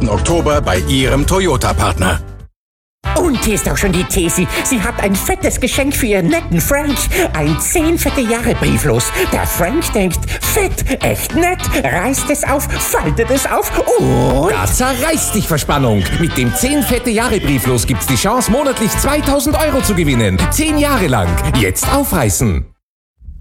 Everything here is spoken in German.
31. Oktober bei Ihrem Toyota-Partner. Und hier ist auch schon die Tesi. Sie hat ein fettes Geschenk für ihren netten Frank. Ein 10 fette Jahre brieflos. Der Frank denkt, fett, echt nett, reißt es auf, faltet es auf und... Da zerreißt dich Verspannung. Mit dem 10 fette Jahre brieflos gibt's die Chance, monatlich 2000 € zu gewinnen. 10 Jahre lang. Jetzt aufreißen.